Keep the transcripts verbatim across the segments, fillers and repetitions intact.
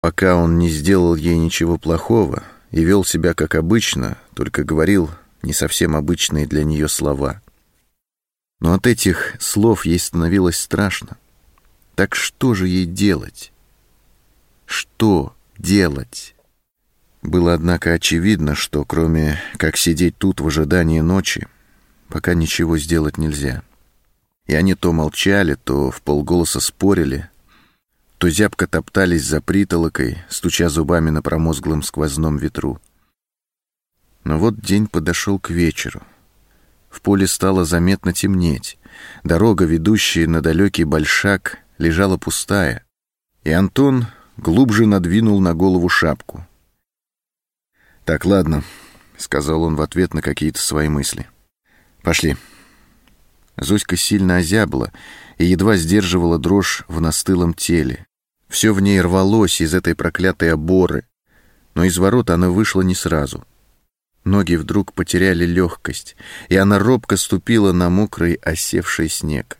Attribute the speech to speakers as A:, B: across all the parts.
A: пока он не сделал ей ничего плохого и вел себя как обычно, только говорил не совсем обычные для нее слова. Но от этих слов ей становилось страшно. Так что же ей делать? Что делать? Было, однако, очевидно, что кроме как сидеть тут в ожидании ночи, пока ничего сделать нельзя. И они то молчали, то вполголоса спорили, то зябко топтались за притолокой, стуча зубами на промозглом сквозном ветру. Но вот день подошел к вечеру. В поле стало заметно темнеть. Дорога, ведущая на далекий Большак, лежала пустая, и Антон глубже надвинул на голову шапку. «Так, ладно», — сказал он в ответ на какие-то свои мысли. «Пошли». Зоська сильно озябла и едва сдерживала дрожь в настылом теле. Все в ней рвалось из этой проклятой оборы, но из ворот она вышла не сразу. Ноги вдруг потеряли легкость, и она робко ступила на мокрый осевший снег.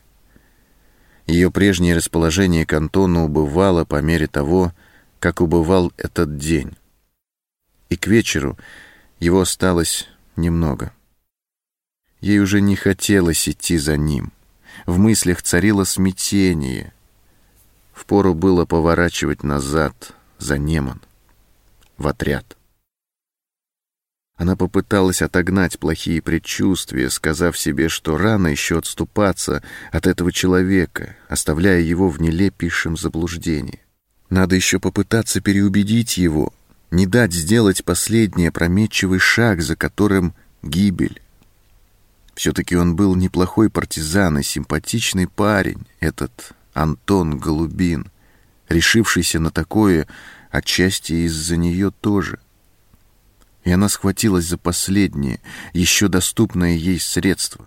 A: Ее прежнее расположение к Антону убывало по мере того, как убывал этот день. И к вечеру его осталось немного. Ей уже не хотелось идти за ним. В мыслях царило смятение. Впору было поворачивать назад, за Неман, в отряд. Она попыталась отогнать плохие предчувствия, сказав себе, что рано еще отступаться от этого человека, оставляя его в нелепейшем заблуждении. Надо еще попытаться переубедить его, не дать сделать последний опрометчивый шаг, за которым гибель. Все-таки он был неплохой партизан и симпатичный парень, этот Антон Голубин, решившийся на такое отчасти из-за нее тоже. И она схватилась за последнее, еще доступное ей средство.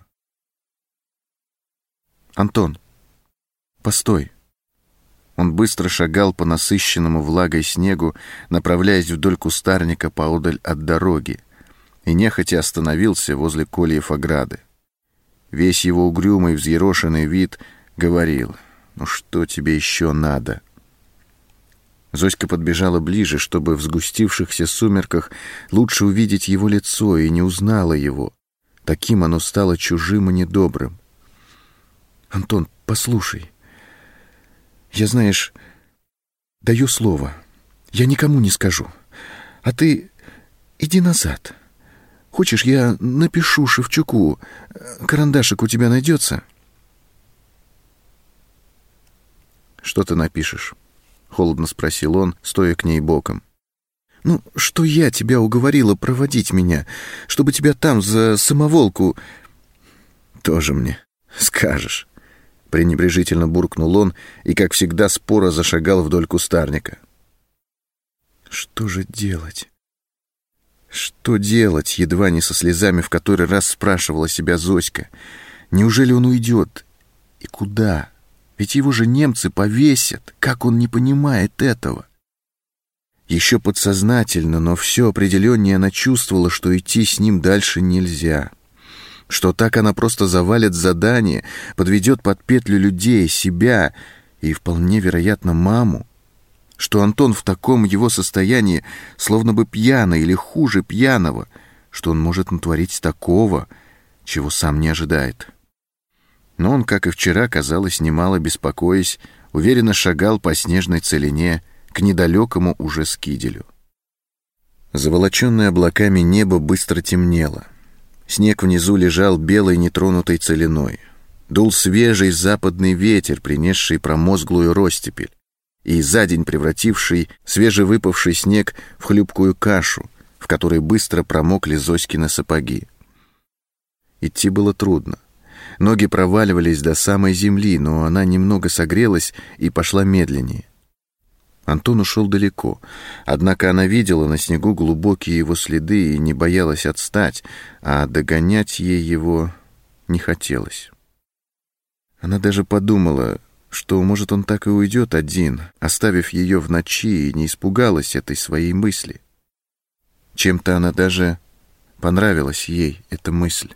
A: «Антон, постой!» Он быстро шагал по насыщенному влагой снегу, направляясь вдоль кустарника поодаль от дороги, и нехотя остановился возле кольев ограды. Весь его угрюмый, взъерошенный вид говорил: «Ну что тебе еще надо?» Зоська подбежала ближе, чтобы в сгустившихся сумерках лучше увидеть его лицо, и не узнала его. Таким оно стало чужим и недобрым. «Антон, послушай. Я, знаешь, даю слово. Я никому не скажу. А ты иди назад. Хочешь, я напишу Шевчуку? Карандашик у тебя найдется?» «Что ты напишешь?» — холодно спросил он, стоя к ней боком. «Ну, что я тебя уговорила проводить меня, чтобы тебя там за самоволку...» «Тоже мне скажешь», — пренебрежительно буркнул он и, как всегда, споро зашагал вдоль кустарника. «Что же делать? Что делать?» — едва не со слезами в который раз спрашивала себя Зоська. «Неужели он уйдет? И куда? Ведь его же немцы повесят. Как он не понимает этого?» Еще подсознательно, но все определеннее она чувствовала, что идти с ним дальше нельзя. Что так она просто завалит задание, подведет под петлю людей, себя и, вполне вероятно, маму. Что Антон в таком его состоянии словно бы пьяный или хуже пьяного, что он может натворить такого, чего сам не ожидает. Но он, как и вчера, казалось, немало беспокоясь, уверенно шагал по снежной целине к недалекому уже Скиделю. Заволоченное облаками небо быстро темнело. Снег внизу лежал белой нетронутой целиной. Дул свежий западный ветер, принесший промозглую ростепель, и за день превративший свежевыпавший снег в хлюпкую кашу, в которой быстро промокли Зоськины сапоги. Идти было трудно. Ноги проваливались до самой земли, но она немного согрелась и пошла медленнее. Антон ушел далеко, однако она видела на снегу глубокие его следы и не боялась отстать, а догонять ей его не хотелось. Она даже подумала, что, может, он так и уйдет один, оставив ее в ночи, и не испугалась этой своей мысли. Чем-то она даже понравилась ей, эта мысль.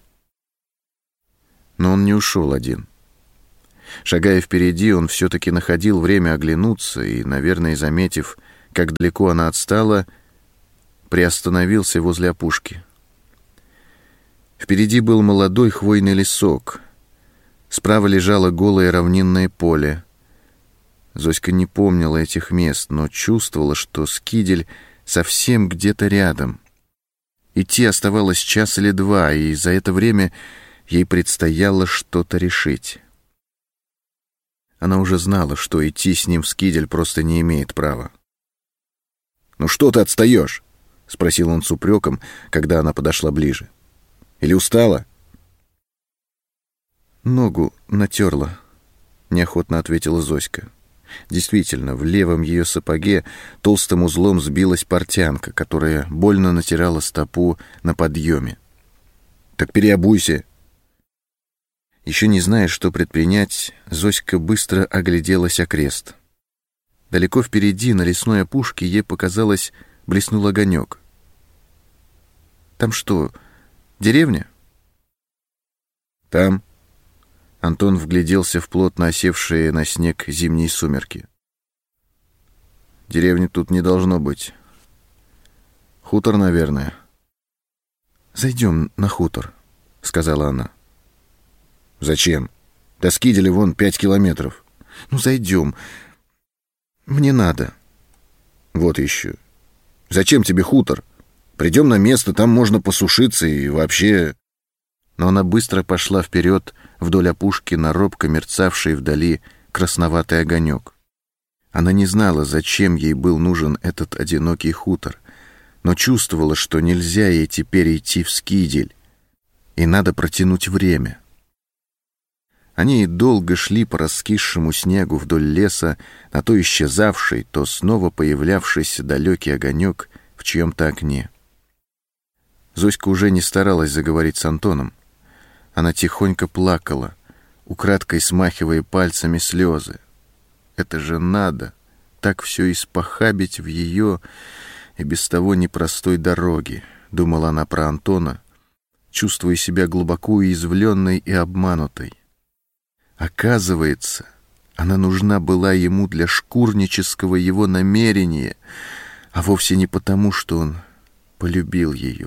A: Но он не ушел один. Шагая впереди, он все-таки находил время оглянуться и, наверное, заметив как далеко она отстала, приостановился возле опушки. Впереди был молодой хвойный лесок. Справа лежало голое равнинное поле. Зоська не помнила этих мест, но чувствовала, что Скидель совсем где-то рядом. Идти оставалось час или два, и за это время ей предстояло что-то решить. Она уже знала, что идти с ним в Скидель просто не имеет права. «Ну что ты отстаешь?» — спросил он с упреком, когда она подошла ближе. «Или устала?» «Ногу натерла», — неохотно ответила Зоська. Действительно, в левом ее сапоге толстым узлом сбилась портянка, которая больно натирала стопу на подъеме. «Так переобуйся». Еще не зная, что предпринять, Зоська быстро огляделась окрест. Далеко впереди, на лесной опушке, ей показалось, блеснул огонек. «Там что, деревня?» «Там». Антон вгляделся в плотно осевшие на снег зимние сумерки. «Деревни тут не должно быть. Хутор, наверное». «Зайдем на хутор», — сказала она. «Зачем? До Скиделя вон пять километров». «Ну, зайдем. Мне надо». «Вот еще. Зачем тебе хутор? Придем на место, там можно посушиться и вообще...» Но она быстро пошла вперед вдоль опушки на робко мерцавший вдали красноватый огонек. Она не знала, зачем ей был нужен этот одинокий хутор, но чувствовала, что нельзя ей теперь идти в Скидель, и надо протянуть время. Они долго шли по раскисшему снегу вдоль леса, на то исчезавший, то снова появлявшийся далекий огонек в чьем-то окне. Зоська уже не старалась заговорить с Антоном. Она тихонько плакала, украдкой смахивая пальцами слезы. Это же надо так все испохабить в ее и без того непростой дороге, думала она про Антона, чувствуя себя глубоко уязвленной и обманутой. Оказывается, она нужна была ему для шкурнического его намерения, а вовсе не потому, что он полюбил ее.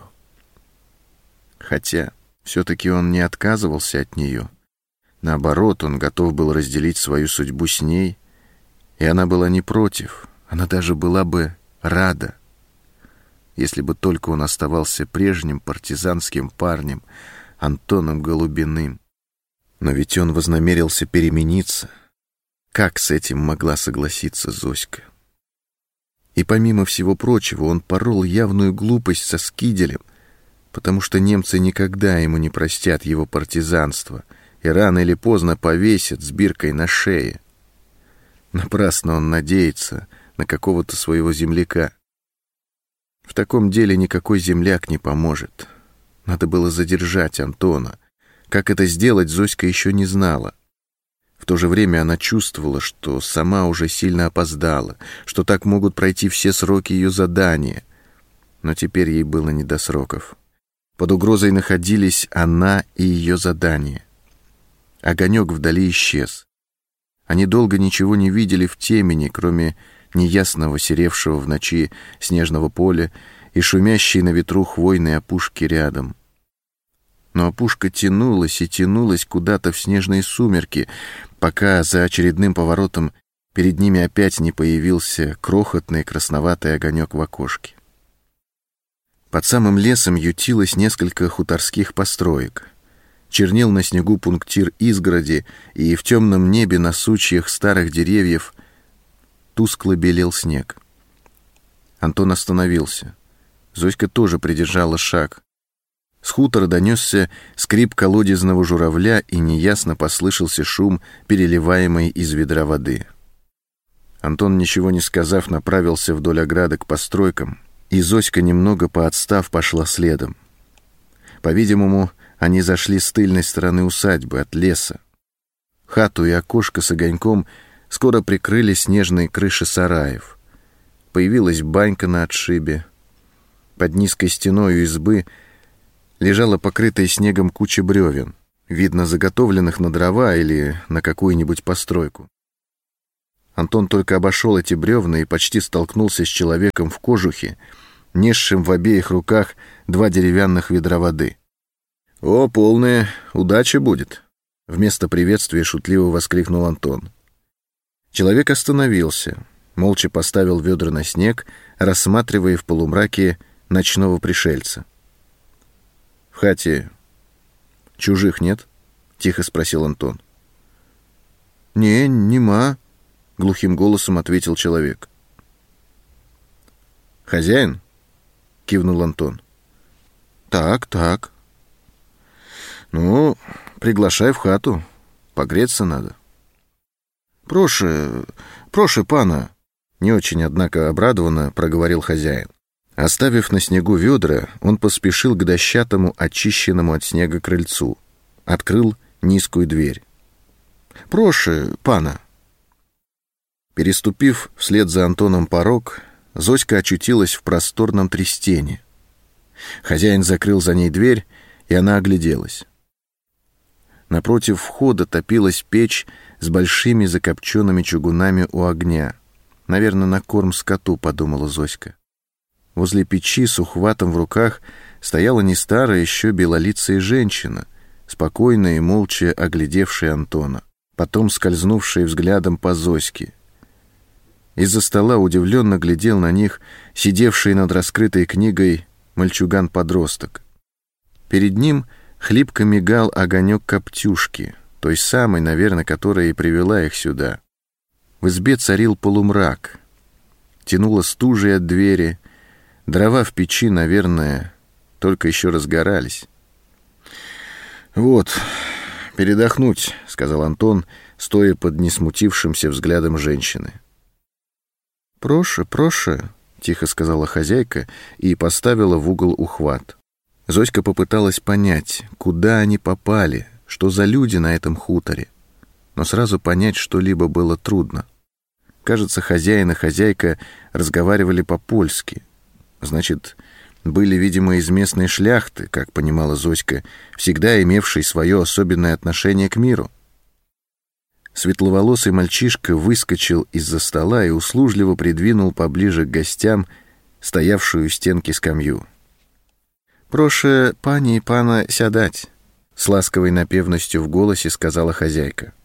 A: Хотя все-таки он не отказывался от нее. Наоборот, он готов был разделить свою судьбу с ней, и она была не против, она даже была бы рада, если бы только он оставался прежним партизанским парнем, Антоном Голубиным. Но ведь он вознамерился перемениться. Как с этим могла согласиться Зоська? И помимо всего прочего, он порол явную глупость со Скиделем, потому что немцы никогда ему не простят его партизанство и рано или поздно повесят с биркой на шее. Напрасно он надеется на какого-то своего земляка. В таком деле никакой земляк не поможет. Надо было задержать Антона. Как это сделать, Зоська еще не знала. В то же время она чувствовала, что сама уже сильно опоздала, что так могут пройти все сроки ее задания. Но теперь ей было не до сроков. Под угрозой находились она и ее задание. Огонек вдали исчез. Они долго ничего не видели в темени, кроме неясного серевшего в ночи снежного поля и шумящей на ветру хвойной опушки рядом. Но опушка тянулась и тянулась куда-то в снежные сумерки, пока за очередным поворотом перед ними опять не появился крохотный красноватый огонек в окошке. Под самым лесом ютилось несколько хуторских построек. Чернел на снегу пунктир изгороди, и в темном небе на сучьях старых деревьев тускло белел снег. Антон остановился. Зоська тоже придержала шаг. С хутора донесся скрип колодезного журавля, и неясно послышался шум, переливаемый из ведра воды. Антон, ничего не сказав, направился вдоль ограды к постройкам, и Зоська, немного поотстав, пошла следом. По-видимому, они зашли с тыльной стороны усадьбы, от леса. Хату и окошко с огоньком скоро прикрыли снежные крыши сараев. Появилась банька на отшибе. Под низкой стеной у избы лежала покрытая снегом куча бревен, видно, заготовленных на дрова или на какую-нибудь постройку. Антон только обошел эти бревна и почти столкнулся с человеком в кожухе, несшим в обеих руках два деревянных ведра воды. «О, полная удача будет!» — вместо приветствия шутливо воскликнул Антон. Человек остановился, молча поставил ведра на снег, рассматривая в полумраке ночного пришельца. «В хате чужих нет?» — тихо спросил Антон. «Не, нема», — глухим голосом ответил человек. «Хозяин?» — кивнул Антон. «Так, так». «Ну, приглашай в хату, погреться надо». «Проше, проше пана», — не очень, однако, обрадованно проговорил хозяин. Оставив на снегу ведра, он поспешил к дощатому, очищенному от снега крыльцу, открыл низкую дверь. «Проше пана». Переступив вслед за Антоном порог, Зоська очутилась в просторном трестене. Хозяин закрыл за ней дверь, и она огляделась. Напротив входа топилась печь с большими закопченными чугунами у огня. «Наверное, на корм скоту», — подумала Зоська. Возле печи с ухватом в руках стояла не старая еще белолицая женщина, спокойно и молча оглядевшая Антона, потом скользнувшая взглядом по Зоське. Из-за стола удивленно глядел на них сидевший над раскрытой книгой мальчуган-подросток. Перед ним хлипко мигал огонек коптюшки, той самой, наверное, которая и привела их сюда. В избе царил полумрак. Тянуло стужей от двери. Дрова в печи, наверное, только еще разгорались. «Вот, передохнуть», — сказал Антон, стоя под несмутившимся взглядом женщины. «Проше, проше», — тихо сказала хозяйка и поставила в угол ухват. Зоська попыталась понять, куда они попали, что за люди на этом хуторе. Но сразу понять что-либо было трудно. Кажется, хозяин и хозяйка разговаривали по-польски. Значит, были, видимо, из местной шляхты, как понимала Зоська, всегда имевшей свое особенное отношение к миру. Светловолосый мальчишка выскочил из-за стола и услужливо придвинул поближе к гостям стоявшую у стенки скамью. «Проше пани и пана сядать», — с ласковой напевностью в голосе сказала хозяйка.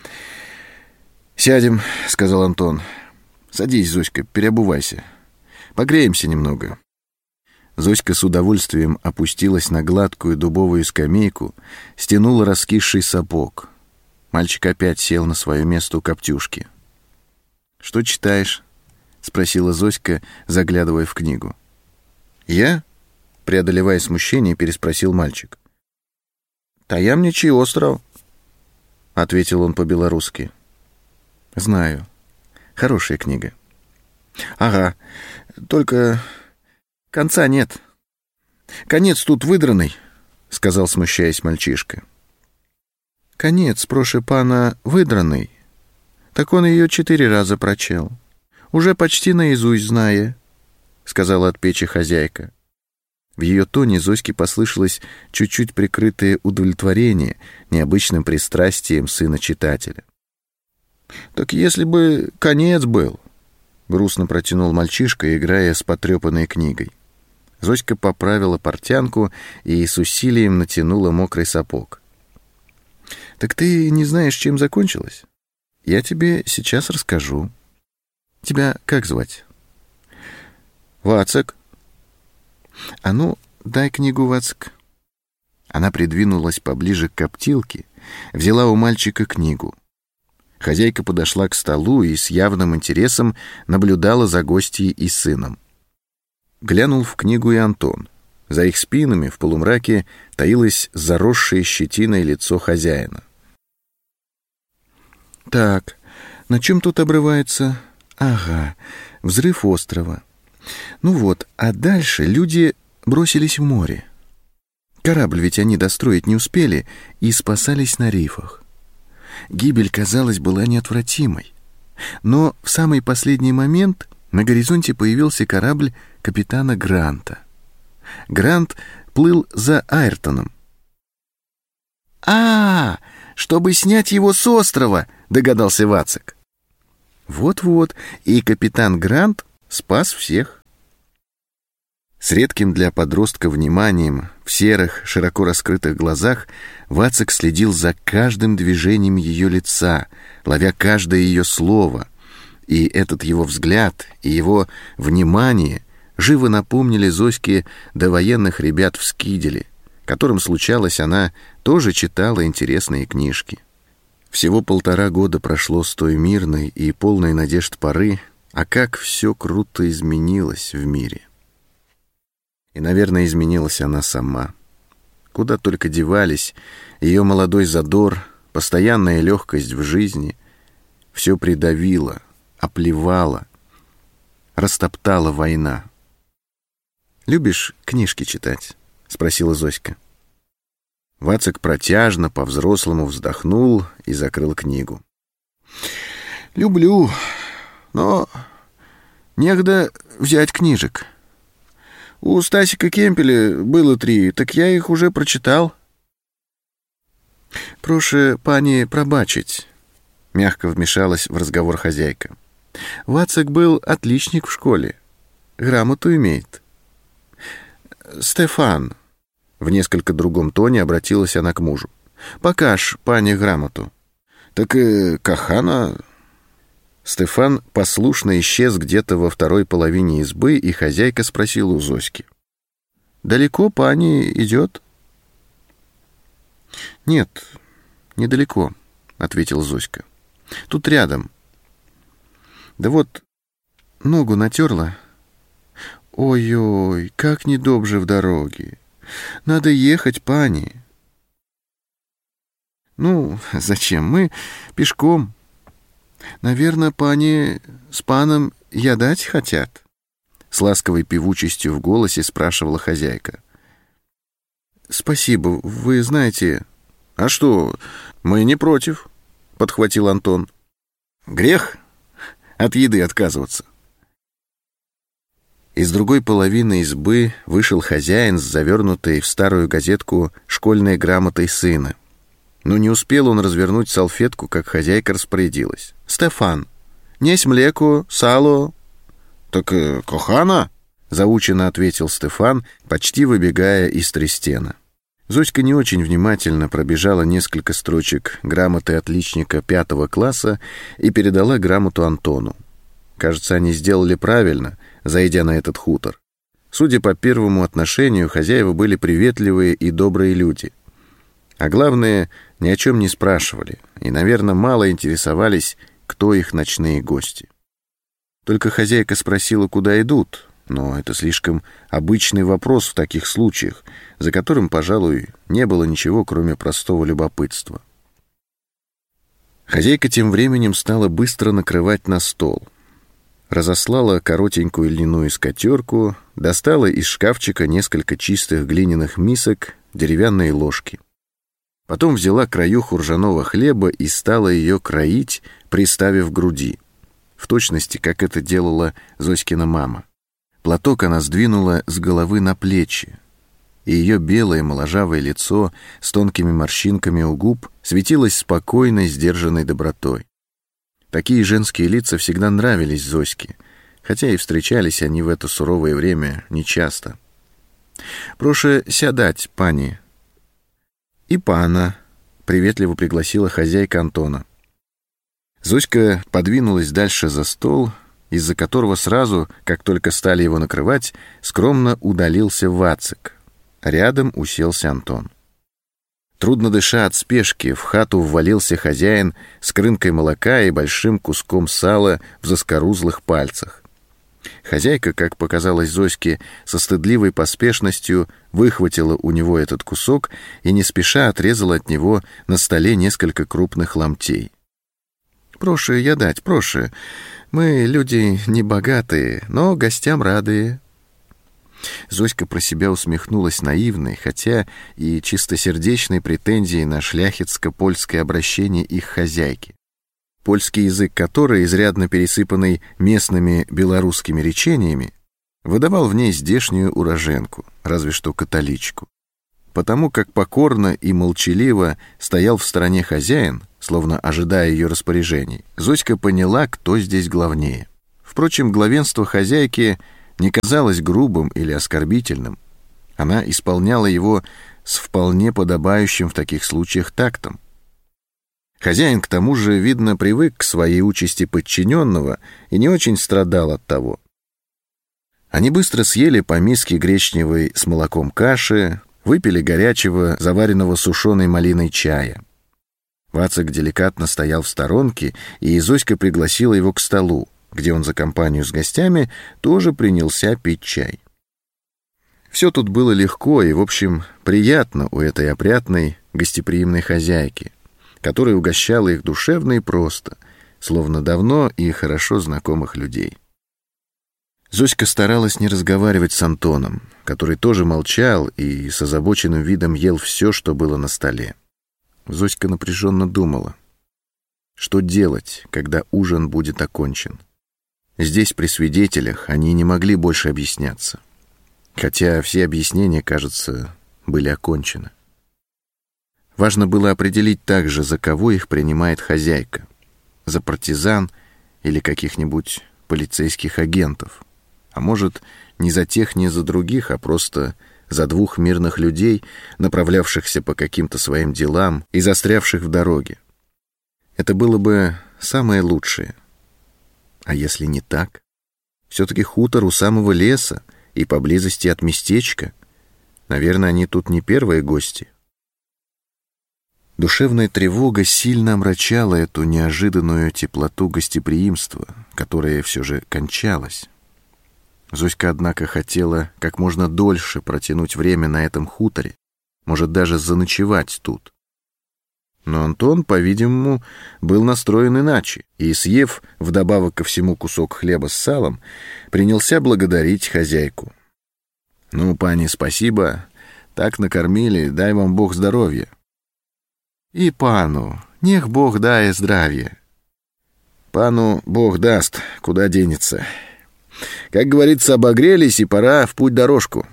A: «Сядем», — сказал Антон. «Садись, Зоська, переобувайся. Погреемся немного». Зоська с удовольствием опустилась на гладкую дубовую скамейку, стянула раскисший сапог. Мальчик опять сел на свое место у коптюшки. «Что читаешь?» — спросила Зоська, заглядывая в книгу. «Я?» — преодолевая смущение, переспросил мальчик. «Таямничий остров», — ответил он по-белорусски. «Знаю. Хорошая книга». «Ага, только конца нет. Конец тут выдранный», — сказал, смущаясь мальчишка. «Конец, проше пана, выдранный. Так он ее четыре раза прочел. Уже почти наизусть зная», — сказала от печи хозяйка. В ее тоне Зоське послышалось чуть-чуть прикрытое удовлетворение необычным пристрастием сына-читателя. «Так если бы конец был», — грустно протянул мальчишка, играя с потрепанной книгой. Зоська поправила портянку и с усилием натянула мокрый сапог. «Так ты не знаешь, чем закончилось? Я тебе сейчас расскажу. Тебя как звать?» «Вацак». «А ну, дай книгу, Вацак». Она придвинулась поближе к коптилке, взяла у мальчика книгу. Хозяйка подошла к столу и с явным интересом наблюдала за гостьей и сыном. Глянул в книгу и Антон. За их спинами в полумраке таилось заросшее щетиной лицо хозяина. «Так, на чем тут обрывается? Ага, взрыв острова. Ну вот, а дальше люди бросились в море. Корабль ведь они достроить не успели и спасались на рифах. Гибель, казалось, была неотвратимой. Но в самый последний момент на горизонте появился корабль капитана Гранта. Грант плыл за Айртоном. «А, чтобы снять его с острова!» — догадался Вацак. Вот-вот, и капитан Грант спас всех. С редким для подростка вниманием в серых, широко раскрытых глазах Вацик следил за каждым движением ее лица, ловя каждое ее слово. И этот его взгляд и его внимание живо напомнили Зоське довоенных ребят в Скиделе, которым, случалось, она тоже читала интересные книжки. Всего полтора года прошло с той мирной и полной надежд поры, а как все круто изменилось в мире. И, наверное, изменилась она сама. Куда только девались ее молодой задор, постоянная легкость в жизни. Все придавило, оплевало, растоптала война. «Любишь книжки читать?» — спросила Зоська. Вацик протяжно, по-взрослому вздохнул и закрыл книгу. «Люблю, но негде взять книжек. У Стасика Кемпеля было три, так я их уже прочитал». «Прошу пани пробачить», — мягко вмешалась в разговор хозяйка. «Вацик был отличник в школе, грамоту имеет». «Стефан», — в несколько другом тоне обратилась она к мужу, — «покаж пани грамоту». «Так и кахана...» Стефан послушно исчез где-то во второй половине избы, и хозяйка спросила у Зоськи: «Далеко пани идет?» «Нет, недалеко», — ответила Зоська. «Тут рядом. Да вот ногу натерла. Ой-ой, как недобже в дороге. Надо ехать, пани». «Ну, зачем? Мы пешком. Наверное, пани с паном ядать хотят?» С ласковой певучестью в голосе спрашивала хозяйка. «Спасибо, вы знаете...» «А что, мы не против», — подхватил Антон. «Грех от еды отказываться». Из другой половины избы вышел хозяин с завернутой в старую газетку школьной грамотой сына. Но не успел он развернуть салфетку, как хозяйка распорядилась: «Стефан, несь млеко, сало». «Так э, кохана», — заученно ответил Стефан, почти выбегая из трестена. Зоська не очень внимательно пробежала несколько строчек грамоты отличника пятого класса и передала грамоту Антону. Кажется, они сделали правильно, зайдя на этот хутор. Судя по первому отношению, хозяева были приветливые и добрые люди. А главное, ни о чем не спрашивали и, наверное, мало интересовались, кто их ночные гости. Только хозяйка спросила, куда идут, но это слишком обычный вопрос в таких случаях, за которым, пожалуй, не было ничего, кроме простого любопытства. Хозяйка тем временем стала быстро накрывать на стол. Разослала коротенькую льняную скатерку, достала из шкафчика несколько чистых глиняных мисок, деревянные ложки. Потом взяла краюху ржаного хлеба и стала ее кроить, приставив к груди, в точности, как это делала Зоськина мама. Платок она сдвинула с головы на плечи, и ее белое моложавое лицо с тонкими морщинками у губ светилось спокойной, сдержанной добротой. Такие женские лица всегда нравились Зоське, хотя и встречались они в это суровое время нечасто. «Прошу сядать, пани». «И пана», — приветливо пригласила хозяйка Антона. Зоська подвинулась дальше за стол, из-за которого сразу, как только стали его накрывать, скромно удалился Вацик. Рядом уселся Антон. Трудно дыша от спешки, в хату ввалился хозяин с крынкой молока и большим куском сала в заскорузлых пальцах. Хозяйка, как показалось Зоське, со стыдливой поспешностью выхватила у него этот кусок и не спеша отрезала от него на столе несколько крупных ломтей. «Прошу я дать, прошу. Мы люди небогатые, но гостям радые». Зоська про себя усмехнулась наивной, хотя и чистосердечной претензией на шляхетско-польское обращение их хозяйки. Польский язык которой, изрядно пересыпанный местными белорусскими речениями, выдавал в ней здешнюю уроженку, разве что католичку. Потому как покорно и молчаливо стоял в стороне хозяин, словно ожидая ее распоряжений, Зоська поняла, кто здесь главнее. Впрочем, главенство хозяйки не казалось грубым или оскорбительным. Она исполняла его с вполне подобающим в таких случаях тактом. Хозяин, к тому же, видно, привык к своей участи подчиненного и не очень страдал от того. Они быстро съели по миске гречневой с молоком каши, выпили горячего, заваренного сушеной малиной чая. Вацак деликатно стоял в сторонке, и Зоська пригласила его к столу, где он за компанию с гостями тоже принялся пить чай. Все тут было легко и, в общем, приятно у этой опрятной, гостеприимной хозяйки, которая угощала их душевно и просто, словно давно и хорошо знакомых людей. Зоська старалась не разговаривать с Антоном, который тоже молчал и с озабоченным видом ел все, что было на столе. Зоська напряженно думала, что делать, когда ужин будет окончен. Здесь, при свидетелях, они не могли больше объясняться, хотя все объяснения, кажется, были окончены. Важно было определить также, за кого их принимает хозяйка, за партизан или каких-нибудь полицейских агентов, а может, не за тех, ни за других, а просто за двух мирных людей, направлявшихся по каким-то своим делам и застрявших в дороге. Это было бы самое лучшее. А если не так? Все-таки хутор у самого леса и поблизости от местечка. Наверное, они тут не первые гости. Душевная тревога сильно омрачала эту неожиданную теплоту гостеприимства, которая все же кончалась. Зоська, однако, хотела как можно дольше протянуть время на этом хуторе, может, даже заночевать тут. Но Антон, по-видимому, был настроен иначе, и, съев вдобавок ко всему кусок хлеба с салом, принялся благодарить хозяйку. «Ну, пани, спасибо, так накормили, дай вам Бог здоровья». «И пану, нех Бог дае здравие». «Пану Бог даст, куда денется. Как говорится, обогрелись, и пора в путь-дорожку».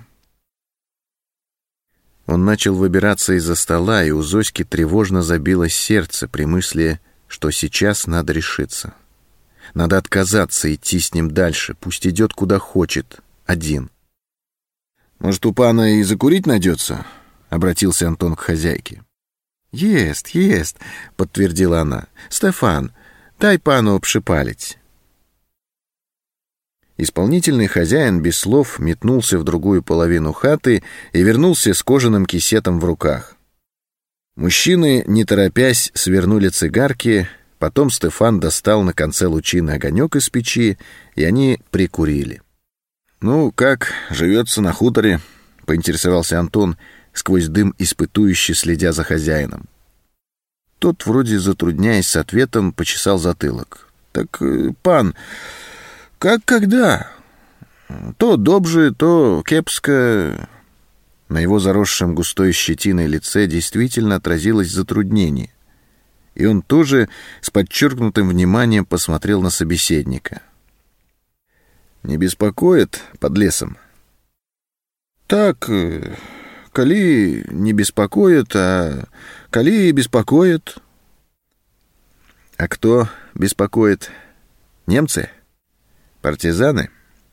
A: Он начал выбираться из-за стола, и у Зоськи тревожно забилось сердце при мысли, что сейчас надо решиться. Надо отказаться, идти с ним дальше, пусть идет куда хочет, один. «Может, у пана и закурить найдется?» — обратился Антон к хозяйке. «Ест, ест», — подтвердила она. «Стефан, дай пану обшипалить». Исполнительный хозяин без слов метнулся в другую половину хаты и вернулся с кожаным кисетом в руках. Мужчины, не торопясь, свернули цигарки, потом Стефан достал на конце лучины огонек из печи, и они прикурили. «Ну, как живется на хуторе?» — поинтересовался Антон, сквозь дым испытующе следя за хозяином. Тот, вроде затрудняясь с ответом, почесал затылок. «Так, пан, как когда? То добже, то кепско». На его заросшем густой щетиной лице действительно отразилось затруднение, и он тоже с подчеркнутым вниманием посмотрел на собеседника. «Не беспокоит под лесом?» «Так, коли не беспокоит, а коли беспокоит». «А кто беспокоит? Немцы? Партизаны?»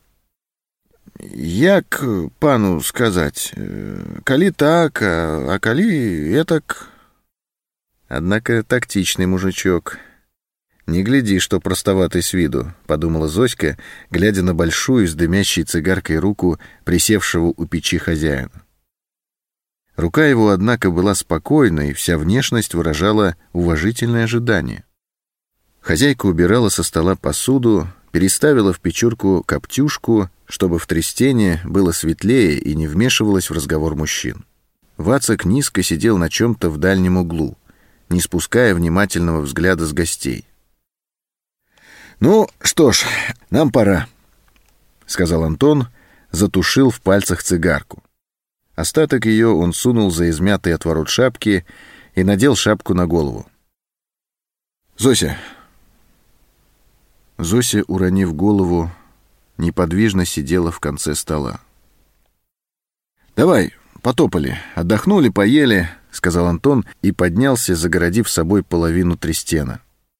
A: «Як пану сказать, коли так, а, а коли этак». «Однако тактичный мужичок. Не гляди, что простоватый с виду», — подумала Зоська, глядя на большую с дымящей цигаркой руку присевшего у печи хозяина. Рука его, однако, была спокойна, и вся внешность выражала уважительное ожидание. Хозяйка убирала со стола посуду, переставила в печурку коптюшку, чтобы в трестине было светлее и не вмешивалась в разговор мужчин. Вацак низко сидел на чем-то в дальнем углу, не спуская внимательного взгляда с гостей. «Ну что ж, нам пора», — сказал Антон, затушил в пальцах цигарку. Остаток ее он сунул за измятый отворот шапки и надел шапку на голову. «Зося!» Зося, уронив голову, неподвижно сидела в конце стола. «Давай, потопали, отдохнули, поели», — сказал Антон и поднялся, загородив собой половину Трестена.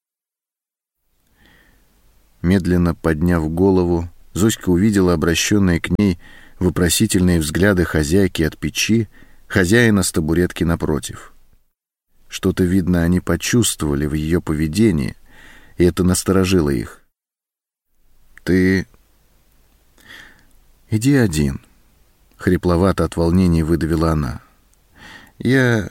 A: Медленно подняв голову, Зоська увидела обращенные к ней вопросительные взгляды хозяйки от печи, хозяина с табуретки напротив. Что-то, видно, они почувствовали в ее поведении, и это насторожило их. «Ты... иди один», — хрипловато от волнения выдавила она. «Я...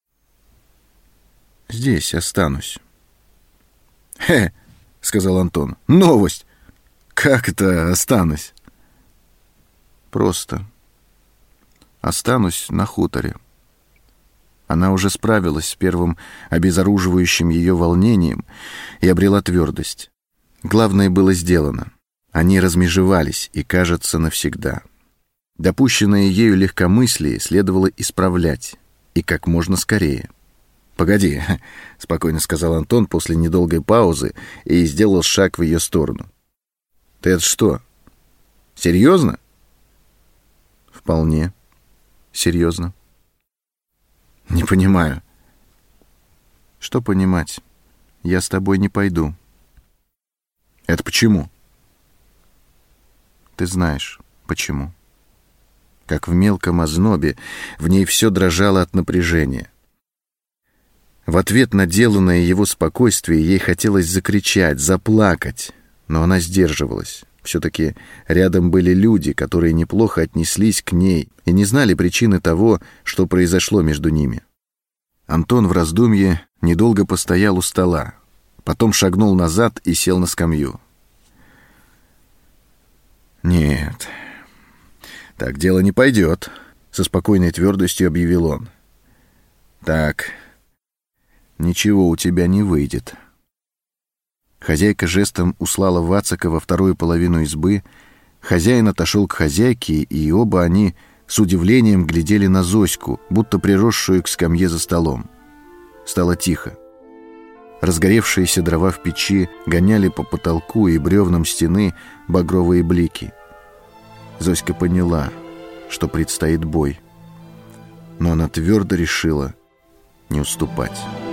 A: здесь останусь». «Хе!» — сказал Антон. «Новость! Как это останусь?» «Просто останусь на хуторе». Она уже справилась с первым обезоруживающим ее волнением и обрела твердость. Главное было сделано. Они размежевались и, кажется, навсегда. Допущенное ею легкомыслие следовало исправлять, и как можно скорее. «Погоди», — спокойно сказал Антон после недолгой паузы и сделал шаг в ее сторону. «Ты это что, серьезно?» «Вполне серьезно». «Не понимаю». «Что понимать? Я с тобой не пойду». «Это почему?» «Ты знаешь, почему». Как в мелком ознобе, в ней все дрожало от напряжения. В ответ на деланное его спокойствие ей хотелось закричать, заплакать, но она сдерживалась. Все-таки рядом были люди, которые неплохо отнеслись к ней и не знали причины того, что произошло между ними. Антон в раздумье недолго постоял у стола, потом шагнул назад и сел на скамью. «Нет, так дело не пойдет», — со спокойной твердостью объявил он. «Так, ничего у тебя не выйдет». Хозяйка жестом услала Вацака во вторую половину избы, хозяин отошел к хозяйке, и оба они с удивлением глядели на Зоську, будто приросшую к скамье за столом. Стало тихо. Разгоревшиеся дрова в печи гоняли по потолку и бревнам стены багровые блики. Зоська поняла, что предстоит бой, но она твердо решила не уступать.